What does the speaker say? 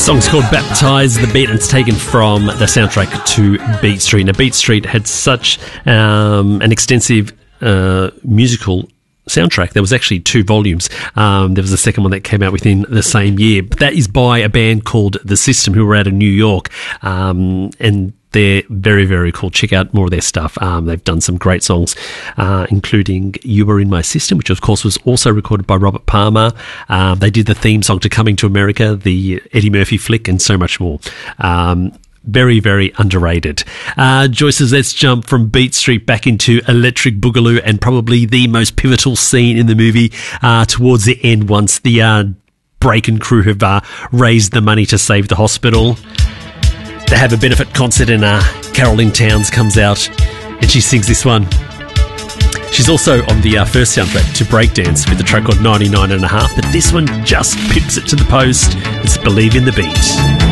Song's called Baptise the Beat, and it's taken from the soundtrack to Beat Street. Now, Beat Street had such an extensive musical soundtrack. There was actually 2 volumes. There was a second one that came out within the same year. But that is by a band called The System, who were out of New York. And they're very, very cool. Check out more of their stuff. They've done some great songs, including You Were In My System, which of course was also recorded by Robert Palmer. They did the theme song to Coming to America, the Eddie Murphy flick, and so much more. Very, very underrated. Joyce says, let's jump from Beat Street back into Electric Boogaloo, and probably the most pivotal scene in the movie towards the end, once the Breakin' crew have raised the money to save the hospital. They have a benefit concert, and Carolyn Towns comes out and she sings this one. She's also on the first soundtrack to Breakdance with the track called 99 and a Half, but this one just pips it to the post. It's Believe in the Beat.